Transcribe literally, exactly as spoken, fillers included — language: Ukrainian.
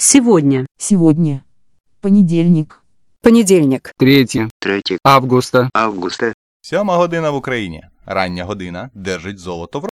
Сегодня. Сегодня. Понедельник. Понедельник. Третє. Третє Августа. августа. Сьома година в Україні. Рання година держить золото в